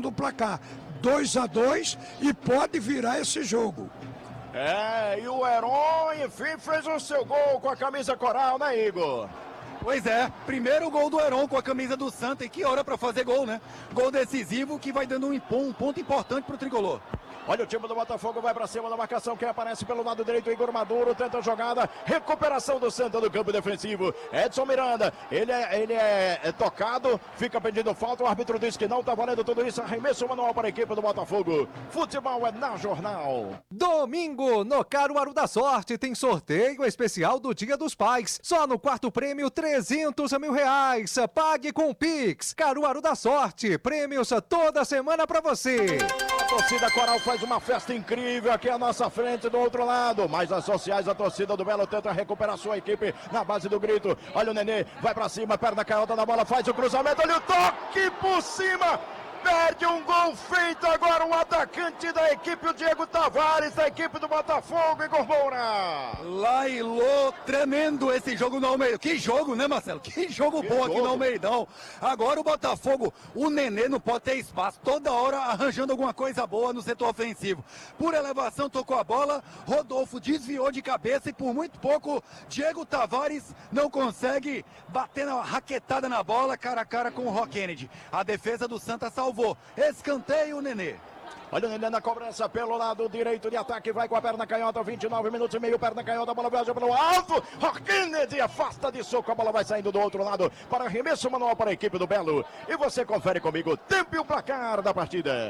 do placar. 2-2 e pode virar esse jogo. E o Heron, enfim, fez o seu gol com a camisa coral, né, Igor? Pois é, primeiro gol do Heron com a camisa do Santa, e que hora para fazer gol, né? Gol decisivo que vai dando um ponto importante pro tricolor. Olha o time do Botafogo, vai para cima da marcação, quem aparece pelo lado direito, Igor Maduro, tenta a jogada, recuperação do Santa no campo defensivo, Edson Miranda, ele é tocado, fica pedindo falta, o árbitro diz que não, tá valendo tudo isso, arremesso manual para a equipe do Botafogo, futebol é na Jornal. Domingo, no Caruaru da Sorte, tem sorteio especial do Dia dos Pais, só no quarto prêmio, 300 mil reais, pague com Pix, Caruaru da Sorte, prêmios toda semana para você. A torcida coral faz uma festa incrível aqui à nossa frente, do outro lado, mas as sociais, a torcida do Belo tenta recuperar sua equipe na base do grito, olha o Nenê, vai pra cima, perna canhota na bola, faz o cruzamento, olha o toque por cima, perde um gol feito agora, um atacante da equipe, o Diego Tavares, da equipe do Botafogo, Igor Moura. Lailô, tremendo esse jogo no Almeidão. Que jogo, né, Marcelo? Que jogo bom aqui no Almeidão. Agora o Botafogo, o Nenê não pode ter espaço, toda hora arranjando alguma coisa boa no setor ofensivo. Por elevação, tocou a bola, Rodolfo desviou de cabeça e por muito pouco, Diego Tavares não consegue bater na raquetada na bola, cara a cara com o Rock Kennedy. A defesa do Santa salvou. Escanteio, Nenê. Olha o Nenê na cobrança pelo lado direito de ataque, vai com a perna canhota, 29 minutos e meio, perna canhota, a bola viaja pelo alto, Rock Kennedy afasta de soco, a bola vai saindo do outro lado, para arremesso manual para a equipe do Belo, e você confere comigo o tempo e o placar da partida.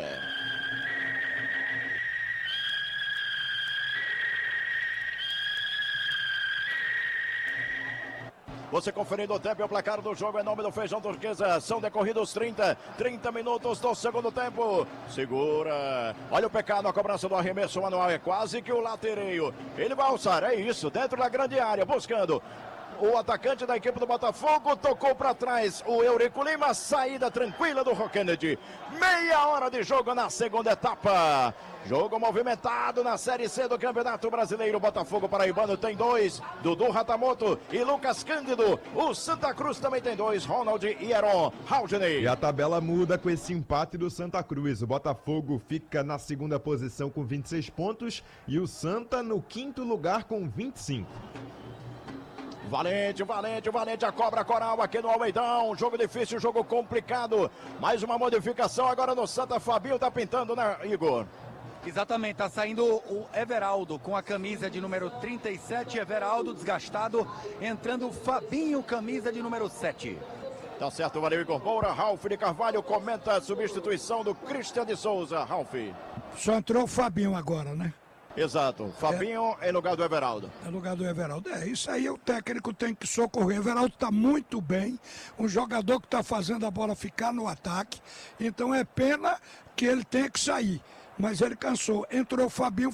Você conferindo o tempo e o placar do jogo em nome do Feijão Turquesa. São decorridos 30 minutos do segundo tempo. Segura. Olha o PK na cobrança do arremesso manual. É quase que o latereio. Ele vai alçar, é isso, dentro da grande área, buscando. O atacante da equipe do Botafogo tocou para trás o Eurico Lima, saída tranquila do Rock Kennedy. Meia hora de jogo na segunda etapa. Jogo movimentado na Série C do Campeonato Brasileiro. Botafogo paraibano tem 2, Dudu Ratamoto e Lucas Cândido. O Santa Cruz também tem 2, Ronald e Heron. Haldney. E a tabela muda com esse empate do Santa Cruz. O Botafogo fica na segunda posição com 26 pontos e o Santa no quinto lugar com 25. Valente, a cobra coral aqui no Almeidão, jogo difícil, jogo complicado, mais uma modificação agora no Santa, Fabinho tá pintando, né, Igor? Exatamente, tá saindo o Everaldo com a camisa de número 37, Everaldo desgastado, entrando o Fabinho, camisa de número 7. Tá certo, valeu, Igor Moura. Ralf de Carvalho comenta a substituição do Christian de Souza. Ralf. Só entrou o Fabinho agora, né? Exato, Fabinho em lugar do Everaldo. Em lugar do Everaldo. Isso aí o técnico tem que socorrer. O Everaldo está muito bem, um jogador que está fazendo a bola ficar no ataque, então é pena que ele tenha que sair. Mas ele cansou, entrou o Fabinho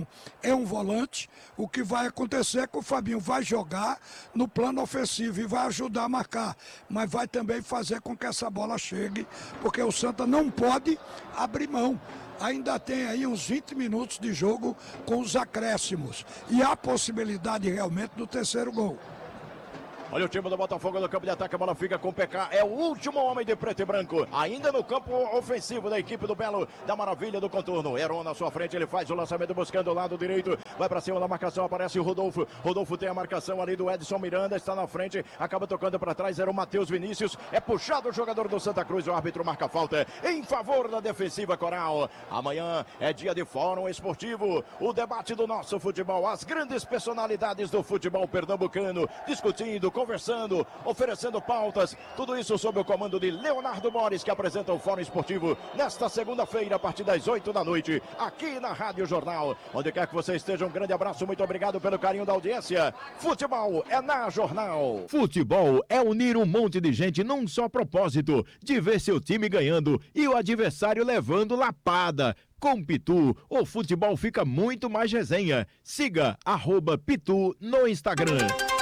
é um volante, o que vai acontecer é que o Fabinho vai jogar no plano ofensivo e vai ajudar a marcar, mas vai também fazer com que essa bola chegue, porque o Santa não pode abrir mão. Ainda tem aí uns 20 minutos de jogo com os acréscimos e há possibilidade realmente do terceiro gol. Olha o time do Botafogo no campo de ataque, a bola fica com o PK, é o último homem de preto e branco, ainda no campo ofensivo da equipe do Belo, da Maravilha do Contorno. Heron na sua frente, ele faz o lançamento buscando o lado direito, vai pra cima da marcação, aparece o Rodolfo tem a marcação ali do Edson Miranda, está na frente, acaba tocando para trás, era o Matheus Vinícius, é puxado o jogador do Santa Cruz, o árbitro marca falta em favor da defensiva coral. Amanhã é dia de fórum esportivo, o debate do nosso futebol, as grandes personalidades do futebol pernambucano, discutindo, conversando, oferecendo pautas, tudo isso sob o comando de Leonardo Mores, que apresenta o Fórum Esportivo nesta segunda-feira, a partir das 8 da noite, aqui na Rádio Jornal. Onde quer que você esteja, um grande abraço, muito obrigado pelo carinho da audiência. Futebol é na Jornal. Futebol é unir um monte de gente num só propósito, de ver seu time ganhando e o adversário levando lapada. Com Pitu, o futebol fica muito mais resenha. Siga @Pitu no Instagram.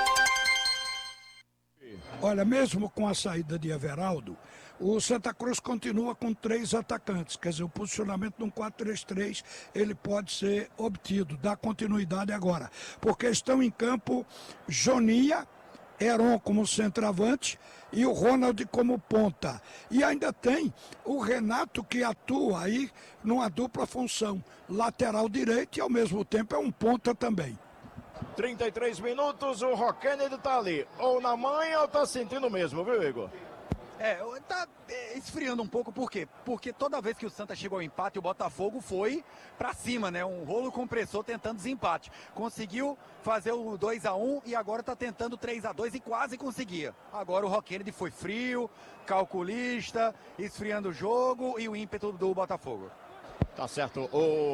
Olha, mesmo com a saída de Everaldo, o Santa Cruz continua com 3 atacantes, quer dizer, o posicionamento de um 4-3-3 ele pode ser obtido, dá continuidade agora, porque estão em campo Jonia, Heron como centroavante e o Ronald como ponta. E ainda tem o Renato que atua aí numa dupla função, lateral direito e ao mesmo tempo é um ponta também. 33 minutos, o Roquened tá ali, ou na manha ou tá sentindo mesmo, viu, Igor? Tá esfriando um pouco, por quê? Porque toda vez que o Santa chegou ao empate, o Botafogo foi pra cima, né? Um rolo compressor tentando desempate. Conseguiu fazer o 2-1 e agora tá tentando 3-2 e quase conseguia. Agora o Roquened foi frio, calculista, esfriando o jogo e o ímpeto do Botafogo. Tá certo,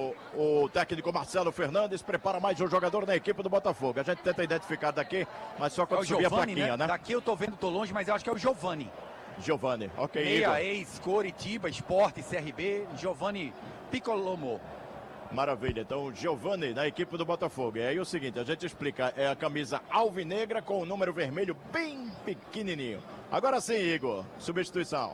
o técnico Marcelo Fernandes prepara mais um jogador na equipe do Botafogo. A gente tenta identificar daqui, mas só quando subir a plaquinha, né? Daqui eu tô vendo, tô longe, mas eu acho que é o Giovani. Giovani, ok, Meia, Igor. ex-Coritiba, Sport, CRB, Giovani Piccolomo. Maravilha, então Giovani na equipe do Botafogo. E aí o seguinte, a gente explica, é a camisa alvinegra com o número vermelho bem pequenininho. Agora sim, Igor, substituição.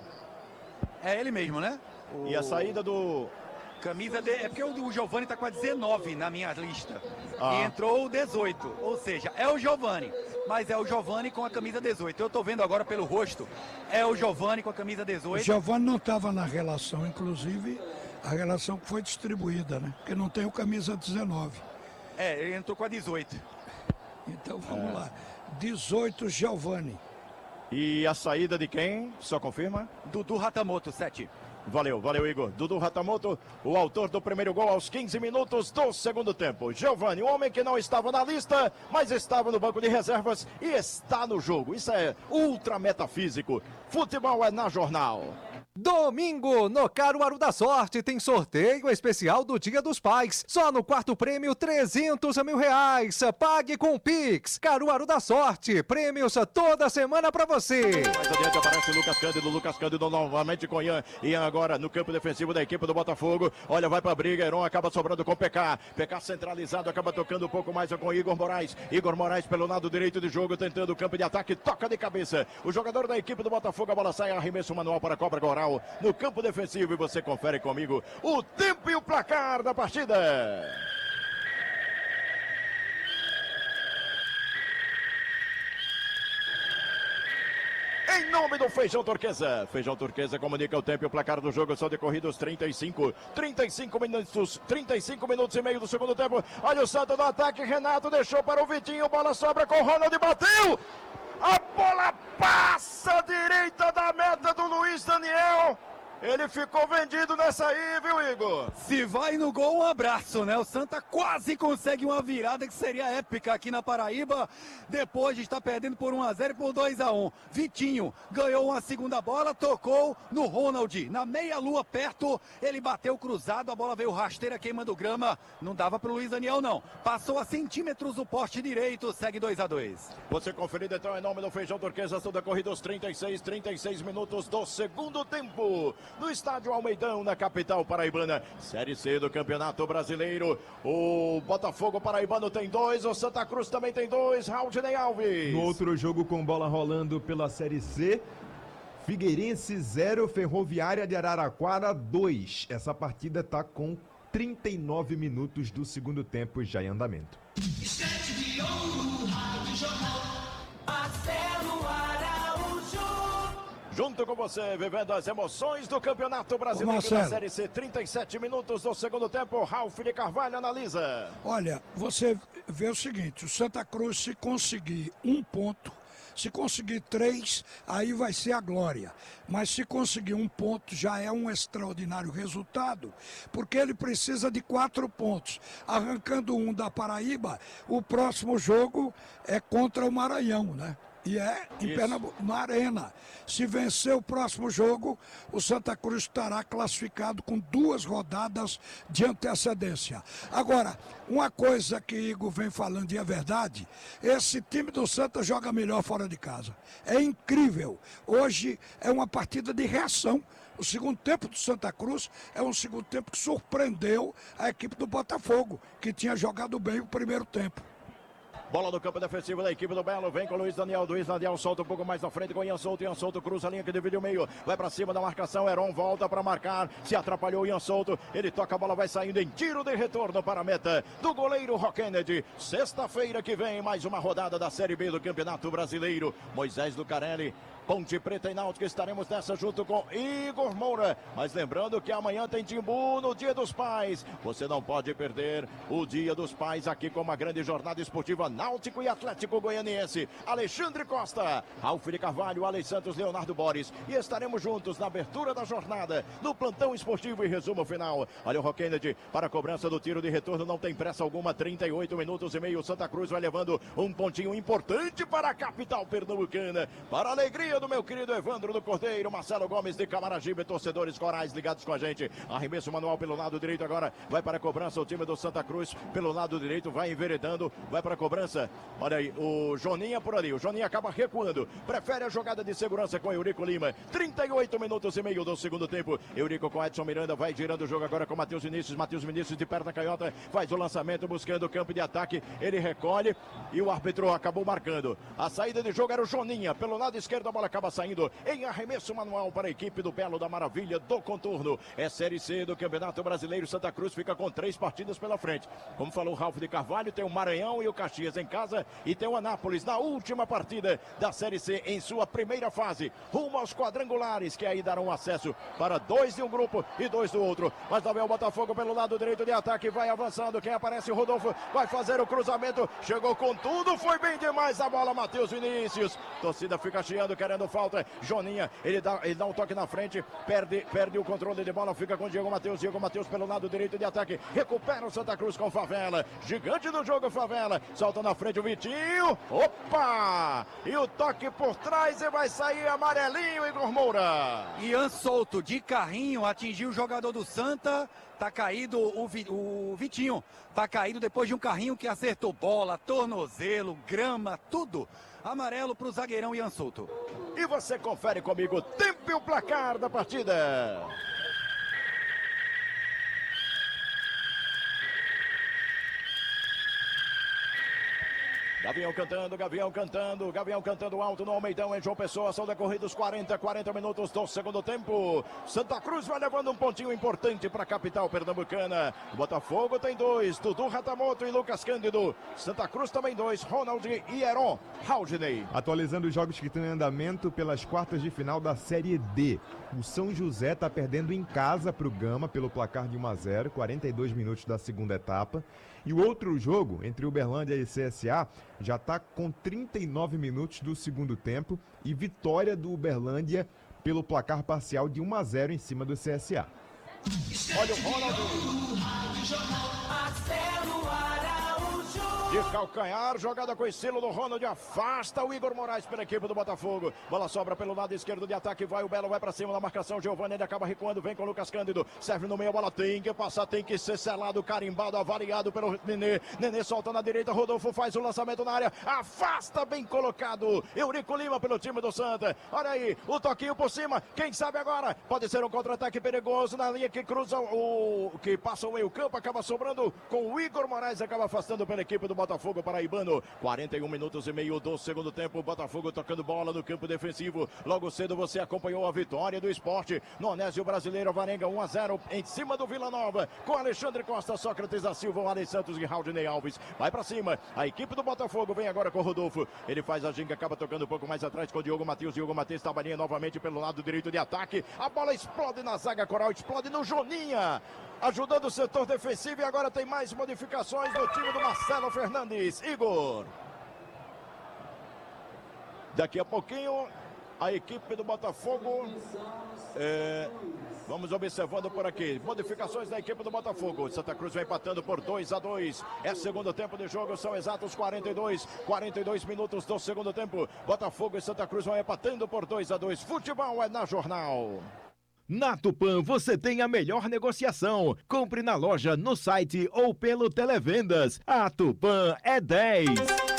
É ele mesmo, né? E a saída do... Camisa de... É porque o Giovani tá com a 19 na minha lista. Ah. E entrou o 18. Ou seja, é o Giovani. Mas é o Giovani com a camisa 18. Eu tô vendo agora pelo rosto. É o Giovani com a camisa 18. O Giovani não estava na relação, inclusive a relação que foi distribuída, né? Porque não tem o camisa 19. Ele entrou com a 18. Então vamos lá. 18, Giovani. E a saída de quem? Só confirma? Dudu Ratamoto, 7. Valeu, Igor. Dudu Ratamoto, o autor do primeiro gol aos 15 minutos do segundo tempo. Giovani, um homem que não estava na lista, mas estava no banco de reservas e está no jogo. Isso é ultra metafísico. Futebol é na Jornal. Domingo, no Caruaru da Sorte, tem sorteio especial do Dia dos Pais. Só no quarto prêmio, 300 mil reais. Pague com Pix. Caruaru da Sorte, prêmios toda semana pra você. Mais adiante aparece Lucas Cândido novamente com Ian. Ian agora no campo defensivo da equipe do Botafogo. Olha, vai pra briga, Heron acaba sobrando com PK. PK centralizado, acaba tocando um pouco mais com Igor Moraes. Igor Moraes pelo lado direito de jogo, tentando o campo de ataque, toca de cabeça. O jogador da equipe do Botafogo, a bola sai, arremesso manual para a cobra Goral no campo defensivo, e você confere comigo o tempo e o placar da partida. Em nome do Feijão Turquesa. Feijão Turquesa comunica o tempo e o placar do jogo. São decorridos 35 minutos e meio do segundo tempo. Olha o Santa no ataque. Renato deixou para o Vitinho. Bola sobra com o Ronald. Bateu. A bola passa à direita da meta do Luiz Daniel. Ele ficou vendido nessa aí, viu, Igor? Se vai no gol, um abraço, né? O Santa quase consegue uma virada que seria épica aqui na Paraíba, depois de estar perdendo por 1-0 e por 2-1. Vitinho ganhou uma segunda bola, tocou no Ronald, na meia-lua perto, ele bateu cruzado, a bola veio rasteira, queimando grama, não dava pro Luiz Daniel, não. Passou a centímetros do poste direito, segue 2-2. Você conferido então em nome do Feijão Turquesa, são decorridos 36 minutos do segundo tempo. No estádio Almeidão, na capital paraibana. Série C do Campeonato Brasileiro. O Botafogo paraibano tem 2, o Santa Cruz também tem 2. Raudinei Alves. No outro jogo com bola rolando pela Série C, Figueirense 0, Ferroviária de Araraquara 2. Essa partida está com 39 minutos do segundo tempo já em andamento. Junto com você, vivendo as emoções do Campeonato Brasileiro da Série C. 37 minutos do segundo tempo. Ralf de Carvalho analisa. Olha, você vê o seguinte, o Santa Cruz, se conseguir um ponto, se conseguir 3, aí vai ser a glória. Mas se conseguir um ponto, já é um extraordinário resultado, porque ele precisa de 4 pontos. Arrancando um da Paraíba, o próximo jogo é contra o Maranhão, né? E é em Pernambuco, na Arena. Se vencer o próximo jogo, o Santa Cruz estará classificado com 2 rodadas de antecedência. Agora, uma coisa que Igor vem falando e é verdade, esse time do Santa joga melhor fora de casa. É incrível. Hoje é uma partida de reação. O segundo tempo do Santa Cruz é um segundo tempo que surpreendeu a equipe do Botafogo, que tinha jogado bem o primeiro tempo. Bola no campo defensivo da equipe do Belo. Vem com o Luiz Daniel solta um pouco mais na frente com o Ian Souto cruza a linha que divide o meio. Vai pra cima da marcação. Heron volta pra marcar. Se atrapalhou o Ian Souto. Ele toca a bola, vai saindo em tiro de retorno para a meta do goleiro Rock Kennedy. Sexta-feira que vem, mais uma rodada da Série B do Campeonato Brasileiro. Moisés Lucarelli, Ponte Preta e Náutico, estaremos nessa junto com Igor Moura. Mas lembrando que amanhã tem Timbu no Dia dos Pais. Você não pode perder o Dia dos Pais aqui com uma grande jornada esportiva Náutico e Atlético Goianiense. Alexandre Costa, Ralf de Carvalho, Alex Santos, Leonardo Borges. E estaremos juntos na abertura da jornada, no plantão esportivo e resumo final. Olha o Rock Kennedy para a cobrança do tiro de retorno, não tem pressa alguma, 38 minutos e meio. Santa Cruz vai levando um pontinho importante para a capital pernambucana. Para a alegria do meu querido Evandro do Cordeiro, Marcelo Gomes de Camaragibe, torcedores corais ligados com a gente. Arremesso manual pelo lado direito agora, vai para a cobrança o time do Santa Cruz, pelo lado direito, vai enveredando, vai para a cobrança. Olha aí, o Joninha por ali, o Joninha acaba recuando, prefere a jogada de segurança com Eurico Lima. 38 minutos e meio do segundo tempo. Eurico com Edson Miranda, vai girando o jogo agora com Matheus Vinícius de perna canhota, faz o lançamento buscando o campo de ataque, ele recolhe e o árbitro acabou marcando. A saída de jogo era o Joninha, pelo lado esquerdo a bola acaba saindo em arremesso manual para a equipe do Belo da Maravilha do Contorno. É Série C do Campeonato Brasileiro. Santa Cruz fica com 3 partidas pela frente. Como falou o Ralf de Carvalho, tem o Maranhão e o Caxias em casa e tem o Anápolis na última partida da Série C em sua primeira fase, rumo aos quadrangulares, que aí darão acesso para 2 de um grupo e 2 do outro. Mas lá vem o Botafogo pelo lado direito de ataque, vai avançando, quem aparece? O Rodolfo vai fazer o cruzamento, chegou com tudo, foi bem demais a bola, Matheus Vinícius. Torcida fica chiando, querendo falta. Joninha, ele dá um toque na frente, perde o controle de bola, fica com Diego Matheus pelo lado direito de ataque, recupera o Santa Cruz com Favela, gigante do jogo Favela, solta na frente o Vitinho, opa, e o toque por trás e vai sair amarelinho, Igor Moura. Ian Souto de carrinho atingiu o jogador do Santa, tá caído o Vitinho, tá caído depois de um carrinho que acertou bola, tornozelo, grama, tudo. Amarelo para o zagueirão Ian Souto. E você confere comigo o tempo e o placar da partida. Gavião cantando alto no Almeidão em João Pessoa, são decorridos 40 minutos do segundo tempo. Santa Cruz vai levando um pontinho importante para a capital pernambucana. O Botafogo tem 2, Dudu Ratamoto e Lucas Cândido. Santa Cruz também 2, Ronald e Heron Haldney. Atualizando os jogos que estão em andamento pelas quartas de final da Série D. O São José está perdendo em casa para o Gama pelo placar de 1-0, 42 minutos da segunda etapa. E o outro jogo, entre Uberlândia e CSA, já está com 39 minutos do segundo tempo e vitória do Uberlândia pelo placar parcial de 1-0 em cima do CSA. Olha o Ronald de calcanhar, jogada com estilo do Ronald, afasta o Igor Moraes pela equipe do Botafogo. Bola sobra pelo lado esquerdo de ataque, vai o Belo, vai pra cima da marcação, Giovani, ele acaba recuando, vem com o Lucas Cândido, serve no meio, a bola tem que passar, tem que ser selado, carimbado, avaliado pelo Nenê solta na direita, Rodolfo faz o lançamento na área, afasta, bem colocado, Eurico Lima pelo time do Santa. Olha aí, o toquinho por cima, quem sabe agora, pode ser um contra-ataque perigoso na linha que cruza que passa o meio campo, acaba sobrando com o Igor Moraes, acaba afastando pela equipe do Botafogo paraibano. 41 minutos e meio do segundo tempo, Botafogo tocando bola no campo defensivo. Logo cedo você acompanhou a vitória do Sport no Onésio Brasileiro, Varenga 1-0 em cima do Vila Nova, com Alexandre Costa, Sócrates da Silva, Alex Santos e Haldney Alves. Vai pra cima, a equipe do Botafogo vem agora com o Rodolfo, ele faz a ginga, acaba tocando um pouco mais atrás com o Diogo Matheus trabalha novamente pelo lado direito de ataque, a bola explode na zaga coral, explode no Joninha, ajudando o setor defensivo, e agora tem mais modificações no time do Marcelo Fernandes. Igor, daqui a pouquinho a equipe do Botafogo, vamos observando por aqui, modificações da equipe do Botafogo. Santa Cruz vai empatando por 2-2, é segundo tempo de jogo, são exatos 42 minutos do segundo tempo. Botafogo e Santa Cruz vão empatando por 2-2, futebol é na Jornal. Na Tupã você tem a melhor negociação. Compre na loja, no site ou pelo Televendas. A Tupã é 10.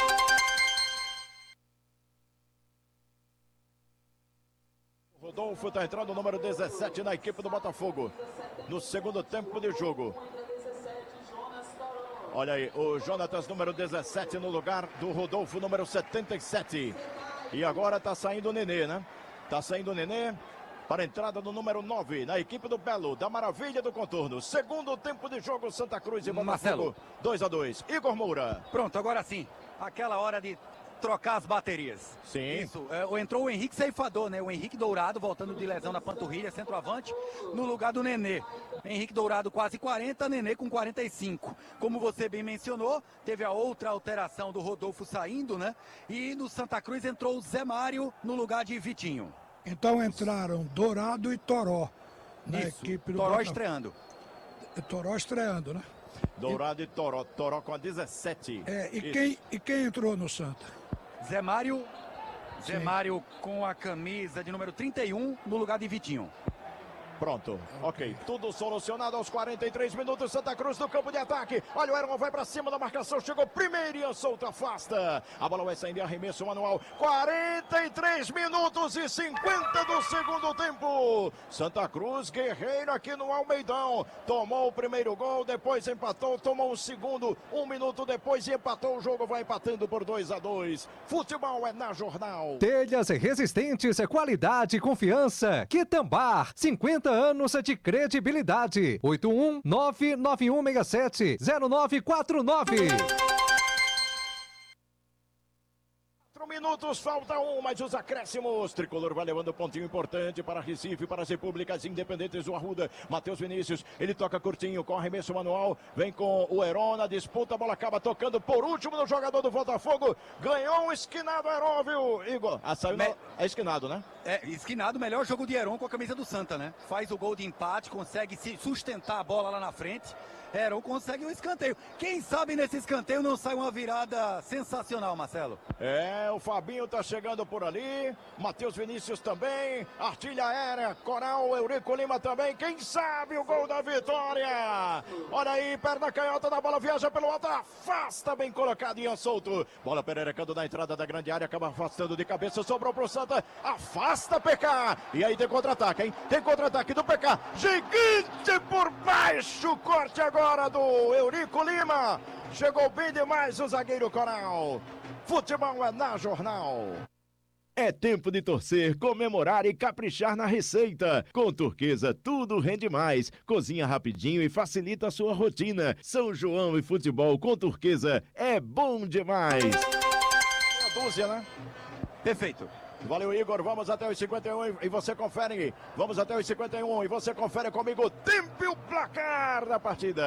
Rodolfo está entrando, o número 17 na equipe do Botafogo, no segundo tempo de jogo. Olha aí, o Jonatas, número 17, no lugar do Rodolfo, número 77. E agora tá saindo o Nenê, né? Tá saindo o Nenê para a entrada do número 9, na equipe do Belo, da Maravilha do Contorno. Segundo tempo de jogo, Santa Cruz e Botafogo, 2-2. Igor Moura. Pronto, agora sim. Aquela hora de trocar as baterias. Sim. Isso. Entrou o Henrique Ceifador, né? O Henrique Dourado, voltando de lesão na panturrilha, centroavante, no lugar do Nenê. Henrique Dourado quase 40, Nenê com 45. Como você bem mencionou, teve a outra alteração do Rodolfo saindo, né? E no Santa Cruz entrou o Zé Mário no lugar de Vitinho. Então entraram Dourado e Toró na Isso. equipe do Toró Botafogo. estreando. Toró estreando, né? Dourado e Toró. Toró com a 17. E quem entrou no Santa? Zé Mário com a camisa de número 31 no lugar de Vitinho. Pronto, ok. Tudo solucionado aos 43 minutos. Santa Cruz no campo de ataque. Olha, o Heron vai pra cima da marcação. Chegou primeiro e solto, afasta. A bola vai saindo em arremesso manual. 43 minutos e 50 do segundo tempo. Santa Cruz, guerreiro aqui no Almeidão. Tomou o primeiro gol, depois empatou, tomou o segundo. 1 minuto depois e empatou o jogo. Vai empatando por 2-2. Futebol é na Jornal. Telhas resistentes, qualidade e confiança. Quitambar, 50 anos de credibilidade. 81991670949. 4 minutos, falta 1, mas os acréscimos. Tricolor vai levando um pontinho importante para Recife, para as Repúblicas Independentes do Arruda. Matheus Vinícius, ele toca curtinho, com arremesso manual, vem com o Heron na disputa, a bola acaba tocando por último no jogador do Botafogo. Ganhou um esquinado Heron, viu, Igor? É esquinado, né? Esquinado, melhor jogo de Heron com a camisa do Santa, né? Faz o gol de empate, consegue se sustentar a bola lá na frente. Heron consegue um escanteio. Quem sabe nesse escanteio não sai uma virada sensacional, Marcelo? O Fabinho tá chegando por ali, Matheus Vinícius também, artilha aérea, Coral, Eurico Lima também, quem sabe o gol da vitória. Olha aí, perna canhota da bola, viaja pelo alto, afasta, bem colocado, Ian Souto. Bola pererecando na entrada da grande área, acaba afastando de cabeça, sobrou pro Santa, afasta PK. E aí tem contra-ataque, hein? Tem contra-ataque do PK, gigante por baixo, corte agora do Eurico Lima. Chegou bem demais o zagueiro Coral. Futebol é na Jornal. É tempo de torcer, comemorar e caprichar na receita. Com Turquesa, tudo rende mais. Cozinha rapidinho e facilita a sua rotina. São João e futebol com Turquesa é bom demais. Meia dúzia, né? Perfeito. Valeu, Igor. Vamos até os 51 e você confere. Vamos até os 51 e você confere comigo o tempo e o placar da partida.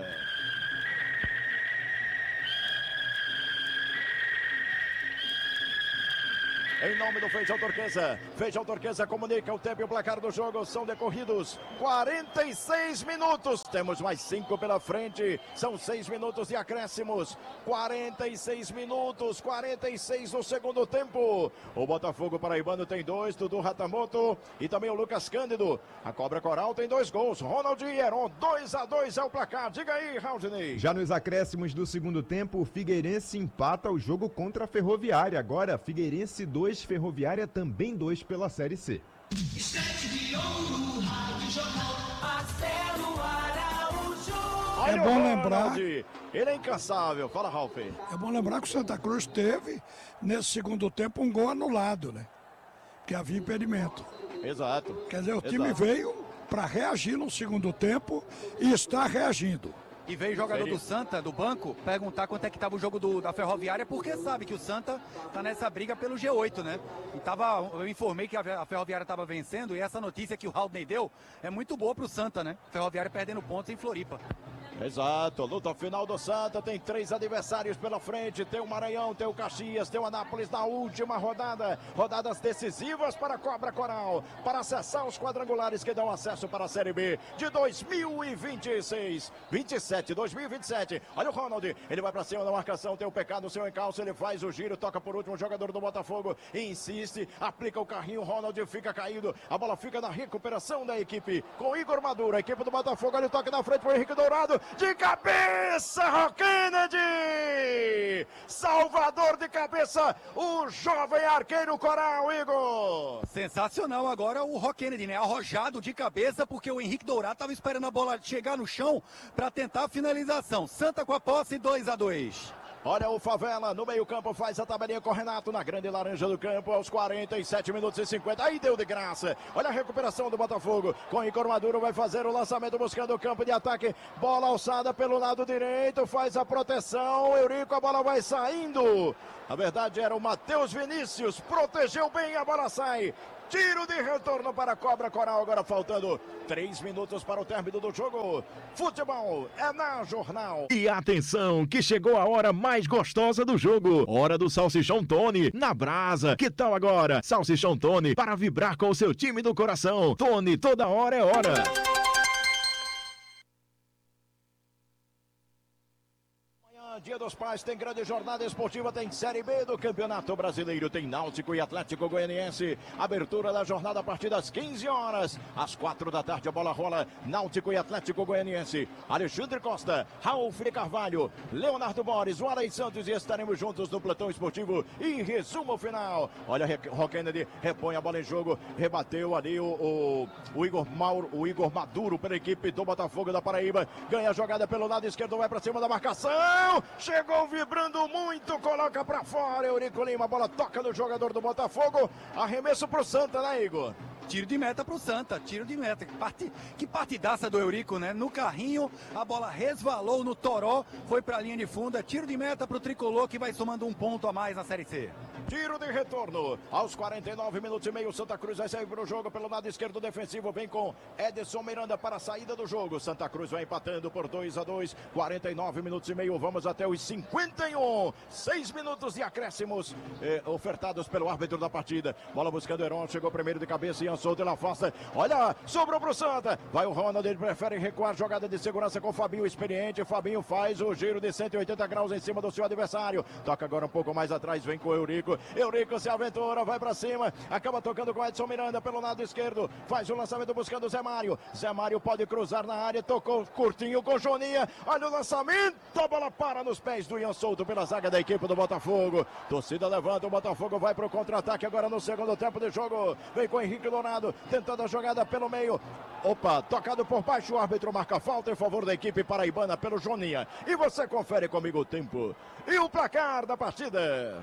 Em nome do Feijão Turquesa. Feijão Turquesa comunica o tempo e o placar do jogo. São decorridos 46 minutos. Temos mais 5 pela frente. São 6 minutos de acréscimos. 46 minutos. 46 no segundo tempo. O Botafogo paraibano tem 2. Dudu Ratamoto e também o Lucas Cândido. A Cobra Coral tem 2 gols. Ronald e Heron. 2-2 é o placar. Diga aí, Raudney. Já nos acréscimos do segundo tempo, o Figueirense empata o jogo contra a Ferroviária. Agora, Figueirense 2, Ferroviária também 2 pela Série C. Olha É bom o lembrar. Ronald. Ele é incansável. Fala, Ralf. É bom lembrar que o Santa Cruz teve, nesse segundo tempo, um gol anulado, né? Que havia impedimento. Exato. Quer dizer, o time Exato. veio para reagir no segundo tempo e está reagindo. E veio o jogador do Santa, do banco, perguntar quanto é que estava o jogo da Ferroviária, porque sabe que o Santa está nessa briga pelo G8, né? E eu informei que a Ferroviária estava vencendo, e essa notícia que o Haldney deu é muito boa para o Santa, né? Ferroviária perdendo pontos em Floripa. Exato, luta final do Santa, tem 3 adversários pela frente, tem o Maranhão, tem o Caxias, tem o Anápolis na última rodada, rodadas decisivas para a Cobra Coral, para acessar os quadrangulares que dão acesso para a Série B de 2027, olha o Ronald, ele vai para cima da marcação, tem o PK no seu encalço, ele faz o giro, toca por último o jogador do Botafogo, insiste, aplica o carrinho, Ronald fica caído, a bola fica na recuperação da equipe, com Igor Maduro, a equipe do Botafogo, olha o toque na frente para o Henrique Dourado, de cabeça, Rock Kennedy! Rockene. Salvador de cabeça, o jovem arqueiro Coral, Igor. Sensacional agora o Rock Kennedy, né? Arrojado de cabeça, porque o Henrique Dourado estava esperando a bola chegar no chão para tentar a finalização. Santa com a posse, 2-2. Olha o Favela no meio-campo, faz a tabelinha com o Renato na grande laranja do campo aos 47 minutos e 50. Aí deu de graça. Olha a recuperação do Botafogo. Com Igor Maduro vai fazer o lançamento buscando o campo de ataque. Bola alçada pelo lado direito, faz a proteção. Eurico, a bola vai saindo. Na verdade era o Matheus Vinícius, protegeu bem, a bola sai. Tiro de retorno para a Cobra Coral, agora faltando 3 minutos para o término do jogo. Futebol é na Jornal. E atenção, que chegou a hora mais gostosa do jogo. Hora do Salsichão Tony, na brasa. Que tal agora? Salsichão Tony, para vibrar com o seu time do coração. Tony, toda hora é hora. Dia dos Pais tem grande jornada esportiva, tem Série B do Campeonato Brasileiro, tem Náutico e Atlético Goianiense, abertura da jornada a partir das 15 horas, às 4 da tarde a bola rola, Náutico e Atlético Goianiense, Alexandre Costa, Ralf de Carvalho, Leonardo Borges, o Alex Santos, e estaremos juntos no plantão esportivo e resumo final. Olha, Rock Kennedy repõe a bola em jogo, rebateu ali o Igor Maduro pela equipe do Botafogo da Paraíba, ganha a jogada pelo lado esquerdo, vai para cima da marcação. Chegou vibrando muito, coloca pra fora, Eurico Lima, a bola toca no jogador do Botafogo, arremesso pro Santa, né, Igor? Tiro de meta pro Santa, tiro de meta. Que partidaça do Eurico, né? No carrinho, a bola resvalou no toró, foi pra linha de fundo, tiro de meta pro Tricolor, que vai somando um ponto a mais na Série C. Tiro de retorno, aos 49 minutos e meio, Santa Cruz vai sair pro jogo pelo lado esquerdo defensivo, vem com Edson Miranda para a saída do jogo, Santa Cruz vai empatando por 2-2, 49 minutos e meio, vamos até os 51, 6 minutos de acréscimos ofertados pelo árbitro da partida, bola buscando Heron, chegou primeiro de cabeça, Ian Souto, ele afasta, olha, sobrou pro Santa, vai o Ronald, ele prefere recuar, jogada de segurança com o Fabinho experiente, Fabinho faz o giro de 180 graus em cima do seu adversário, toca agora um pouco mais atrás, vem com o Eurico se aventura, vai pra cima, acaba tocando com Edson Miranda pelo lado esquerdo, faz o lançamento buscando o Zé Mário pode cruzar na área, tocou curtinho com Joninha, olha o lançamento, a bola para nos pés do Ian Souto pela zaga da equipe do Botafogo, torcida levanta, o Botafogo vai pro contra-ataque agora no segundo tempo de jogo, vem com Henrique Dourado, tentando a jogada pelo meio, tocado por baixo, o árbitro marca falta em favor da equipe paraibana pelo Joninha, e você confere comigo o tempo e o placar da partida.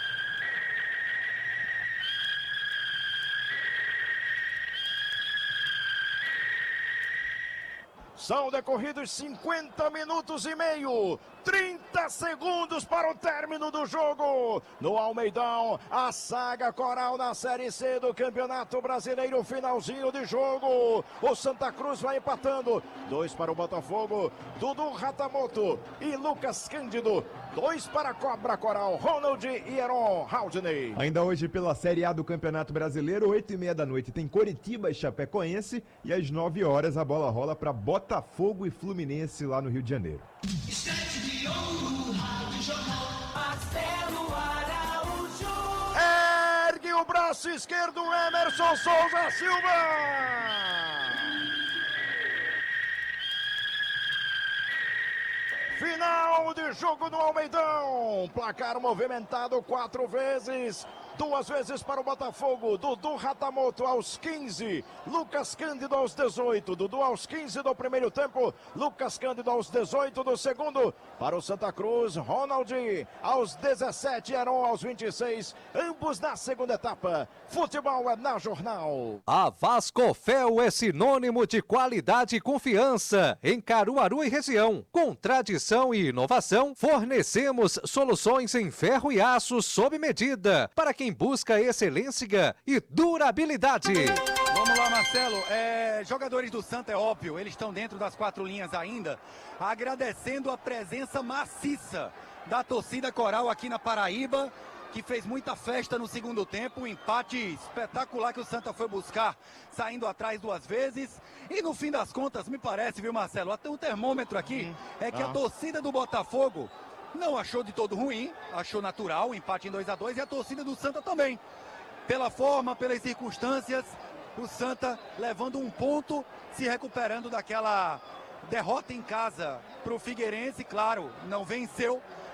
São decorridos 50 minutos e meio, 30 segundos para o término do jogo. No Almeidão, a saga Coral na Série C do Campeonato Brasileiro, finalzinho de jogo. O Santa Cruz vai empatando. 2 para o Botafogo, Dudu Ratamoto e Lucas Cândido. 2 para a Cobra Coral, Ronald e Heron Haldney. Ainda hoje pela Série A do Campeonato Brasileiro, 8h30 da noite, tem Coritiba e Chapecoense. E às 9 horas a bola rola para Botafogo e Fluminense lá no Rio de Janeiro. Ergue o braço esquerdo, Emerson Souza Silva. Final de jogo no Almeidão. Placar movimentado 4 vezes. 2 vezes para o Botafogo, Dudu Ratamoto aos 15, Lucas Cândido aos 18, Dudu aos 15 do primeiro tempo, Lucas Cândido aos 18 do segundo, para o Santa Cruz, Ronald aos 17, Heron aos 26, ambos na segunda etapa. Futebol é na Jornal. A Vascofel é sinônimo de qualidade e confiança em Caruaru e região. Com tradição e inovação, fornecemos soluções em ferro e aço sob medida para quem busca excelência e durabilidade. Vamos lá, Marcelo. Jogadores do Santa, é óbvio, eles estão dentro das 4 linhas ainda, agradecendo a presença maciça da torcida coral aqui na Paraíba, que fez muita festa no segundo tempo, um empate espetacular que o Santa foi buscar, saindo atrás 2 vezes, e no fim das contas, me parece, viu, Marcelo, até o termômetro aqui, é que a torcida do Botafogo não achou de todo ruim, achou natural, empate em 2-2, e a torcida do Santa também. Pela forma, pelas circunstâncias, o Santa levando um ponto, se recuperando daquela derrota em casa para o Figueirense, claro, não venceu,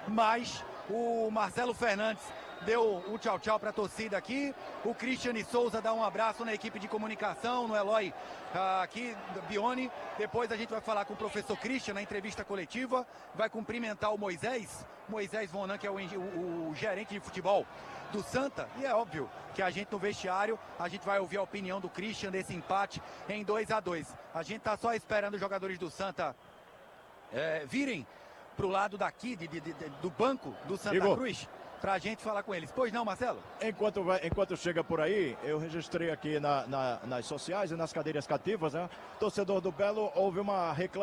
mas o Marcelo Fernandes deu o tchau-tchau para a torcida aqui. O Cristiane Souza dá um abraço na equipe de comunicação, no Eloy aqui, Bione. Depois a gente vai falar com o professor Christian na entrevista coletiva. Vai cumprimentar o Moisés Vonan, que é o gerente de futebol do Santa. E é óbvio que a gente no vestiário, a gente vai ouvir a opinião do Christian desse empate em 2-2. A gente tá só esperando os jogadores do Santa virem pro lado daqui, do banco do Santa Igor, Cruz, pra gente falar com eles. Pois não, Marcelo? Enquanto chega por aí, eu registrei aqui nas sociais e nas cadeiras cativas, né? Torcedor do Belo, houve uma reclamação